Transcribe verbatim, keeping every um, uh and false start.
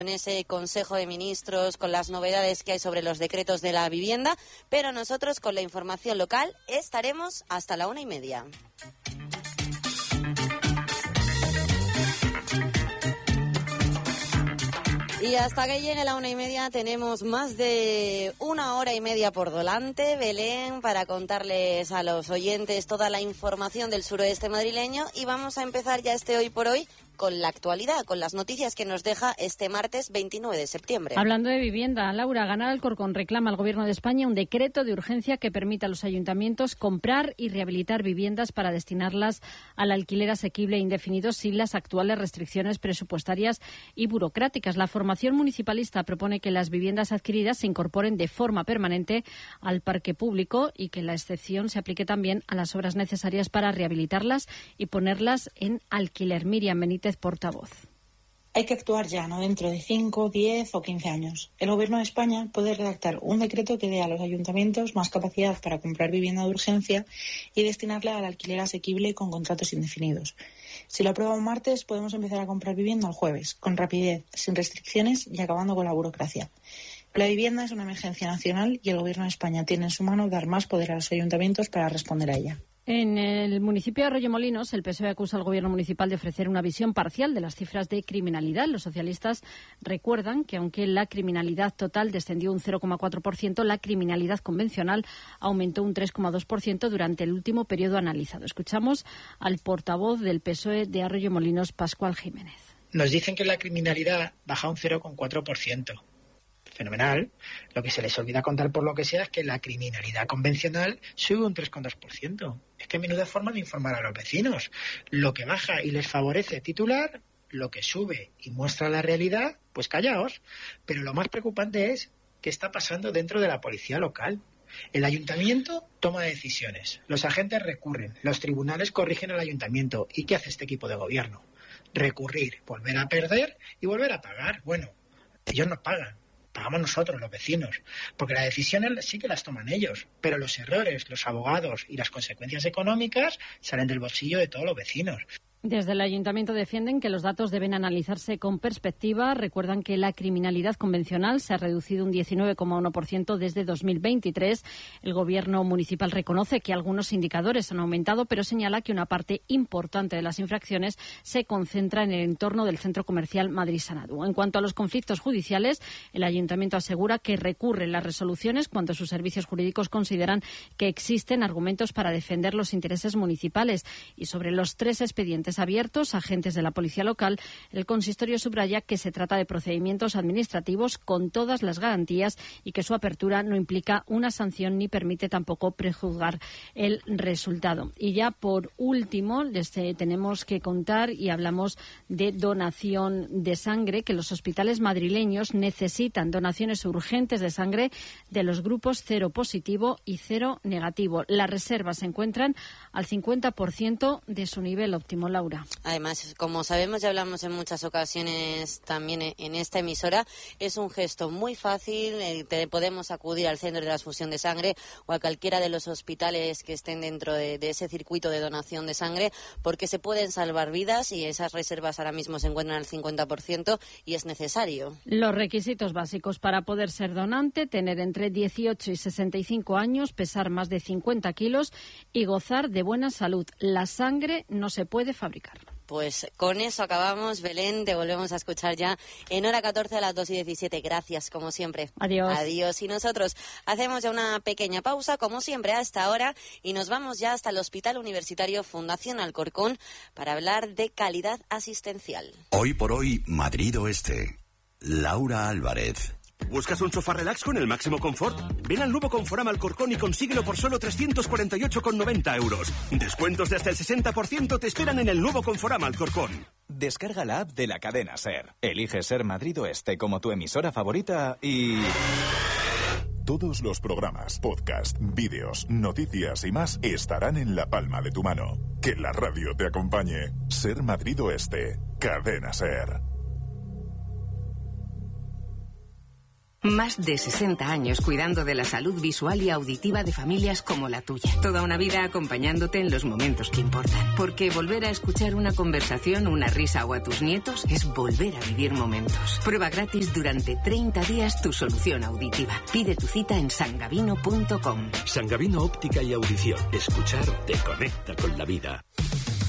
en ese Consejo de Ministros con las novedades que hay sobre los decretos de la vivienda, pero nosotros con la información local estaremos hasta la una y media. Y hasta que llegue la una y media tenemos más de una hora y media por delante, Belén, para contarles a los oyentes toda la información del suroeste madrileño, y vamos a empezar ya este Hoy por Hoy con la actualidad, con las noticias que nos deja este martes veintinueve de septiembre. Hablando de vivienda, Laura, Ganar Alcorcón reclama al Gobierno de España un decreto de urgencia que permita a los ayuntamientos comprar y rehabilitar viviendas para destinarlas al alquiler asequible e indefinido sin las actuales restricciones presupuestarias y burocráticas. La formación municipalista propone que las viviendas adquiridas se incorporen de forma permanente al parque público y que la excepción se aplique también a las obras necesarias para rehabilitarlas y ponerlas en alquiler. Miriam Benítez, portavoz. Hay que actuar ya, no dentro de cinco, diez o quince años. El Gobierno de España puede redactar un decreto que dé a los ayuntamientos más capacidad para comprar vivienda de urgencia y destinarla al alquiler asequible con contratos indefinidos. Si lo aprueba un martes, podemos empezar a comprar vivienda el jueves, con rapidez, sin restricciones y acabando con la burocracia. La vivienda es una emergencia nacional y el Gobierno de España tiene en su mano dar más poder a los ayuntamientos para responder a ella. En el municipio de Arroyomolinos, el P S O E acusa al Gobierno municipal de ofrecer una visión parcial de las cifras de criminalidad. Los socialistas recuerdan que aunque la criminalidad total descendió un cero coma cuatro por ciento, la criminalidad convencional aumentó un tres coma dos por ciento durante el último periodo analizado. Escuchamos al portavoz del P S O E de Arroyomolinos, Pascual Jiménez. Nos dicen que la criminalidad baja un cero coma cuatro por ciento. Fenomenal. Lo que se les olvida contar por lo que sea es que la criminalidad convencional sube un tres coma dos por ciento. Es que menuda forma de informar a los vecinos. Lo que baja y les favorece titular, lo que sube y muestra la realidad, pues callaos. Pero lo más preocupante es qué está pasando dentro de la policía local. El ayuntamiento toma decisiones, los agentes recurren, los tribunales corrigen al ayuntamiento. ¿Y qué hace este equipo de gobierno? Recurrir, volver a perder y volver a pagar. Bueno, ellos nos pagan. Pagamos nosotros, los vecinos, porque las decisiones sí que las toman ellos, pero los errores, los abogados y las consecuencias económicas salen del bolsillo de todos los vecinos. Desde el Ayuntamiento defienden que los datos deben analizarse con perspectiva. Recuerdan que la criminalidad convencional se ha reducido un diecinueve coma uno por ciento desde dos mil veintitrés. El Gobierno municipal reconoce que algunos indicadores han aumentado, pero señala que una parte importante de las infracciones se concentra en el entorno del centro comercial Madrid-Sanadú. En cuanto a los conflictos judiciales, el Ayuntamiento asegura que recurre las resoluciones cuando sus servicios jurídicos consideran que existen argumentos para defender los intereses municipales. Y sobre los tres expedientes abiertos, agentes de la policía local, el consistorio subraya que se trata de procedimientos administrativos con todas las garantías y que su apertura no implica una sanción ni permite tampoco prejuzgar el resultado. Y ya por último, les tenemos que contar y hablamos de donación de sangre, que los hospitales madrileños necesitan donaciones urgentes de sangre de los grupos cero positivo y cero negativo. Las reservas se encuentran al cincuenta por ciento de su nivel óptimo. Laura. Además, como sabemos, ya hablamos en muchas ocasiones también en esta emisora, es un gesto muy fácil. Te podemos acudir al centro de transfusión de sangre o a cualquiera de los hospitales que estén dentro de, de ese circuito de donación de sangre, porque se pueden salvar vidas y esas reservas ahora mismo se encuentran al cincuenta por ciento y es necesario. Los requisitos básicos para poder ser donante: tener entre dieciocho y sesenta y cinco años, pesar más de cincuenta kilos y gozar de buena salud. La sangre no se puede fabricar. Pues con eso acabamos, Belén. Te volvemos a escuchar ya en hora catorce a las dos y diecisiete. Gracias, como siempre. Adiós. Adiós. Y nosotros hacemos ya una pequeña pausa, como siempre, a esta hora, y nos vamos ya hasta el Hospital Universitario Fundación Alcorcón para hablar de calidad asistencial. Hoy por hoy, Madrid Oeste. Laura Álvarez. ¿Buscas un sofá relax con el máximo confort? Ven al nuevo Conforama Alcorcón y consíguelo por solo trescientos cuarenta y ocho con noventa euros. Descuentos de hasta el sesenta por ciento te esperan en el nuevo Conforama Alcorcón. Descarga la app de la cadena SER. Elige Ser Madrid Oeste como tu emisora favorita y... Todos los programas, podcast, vídeos, noticias y más estarán en la palma de tu mano. Que la radio te acompañe. Ser Madrid Oeste. Cadena SER. Más de sesenta años cuidando de la salud visual y auditiva de familias como la tuya. Toda una vida acompañándote en los momentos que importan. Porque volver a escuchar una conversación, una risa o a tus nietos es volver a vivir momentos. Prueba gratis durante treinta días tu solución auditiva. Pide tu cita en sangavino punto com. Sangavino Óptica y Audición. Escuchar te conecta con la vida.